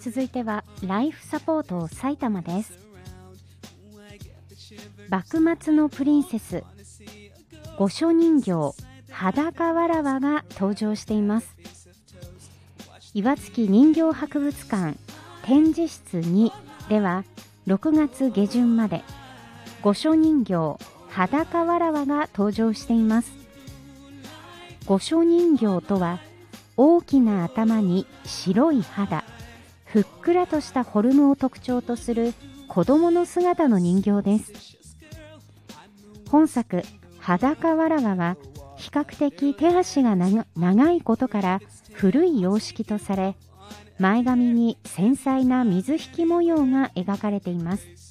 続いてはライフサポート埼玉です。幕末のプリンセス、御所人形裸わらわが登場しています。岩槻人形博物館展示室2では6月下旬まで御所人形裸わらわが登場しています。御所人形とは、大きな頭に白い肌、ふっくらとしたフォルムを特徴とする子供の姿の人形です。本作裸わらわは比較的手足が長いことから古い様式とされ、前髪に繊細な水引模様が描かれています。